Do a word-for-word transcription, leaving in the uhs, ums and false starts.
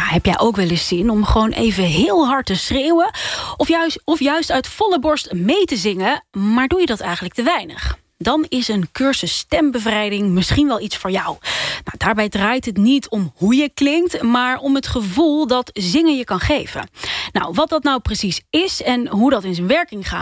heb jij ook wel eens zin om gewoon even heel hard te schreeuwen? Of juist, of juist uit volle borst mee te zingen, maar doe je dat eigenlijk te weinig? Dan is een cursus stembevrijding misschien wel iets voor jou. Nou, daarbij draait het niet om hoe je klinkt, maar om het gevoel dat zingen je kan geven. Nou, wat dat nou precies is en hoe dat in zijn werking gaat,